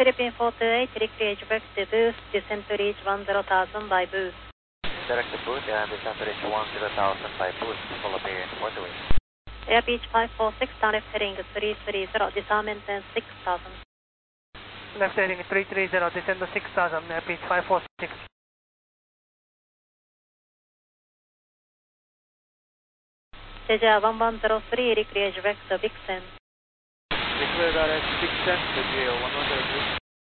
Philippine 428, recreate direct to boost, descend to reach 10,000 by boost. Direct to boost and descend to reach 10,000 by boost, follow bearing 428. Air Beach 546, down left heading 330, disarmament and 6,000. Left heading 330, descend to 6,000, Air Beach 546. Jeja 1103, recreate direct to Vixen. Declare direct Vixen, WA 113.